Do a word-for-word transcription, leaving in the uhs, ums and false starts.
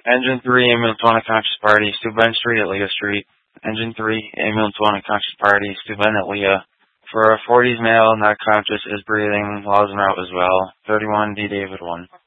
Engine three, ambulance one, unconscious party, Steuben Street at Leah Street. Engine three, ambulance one, unconscious party, Steuben at Leah. For a forties male, not conscious, is breathing, laws him out as well. thirty-one, D. David one.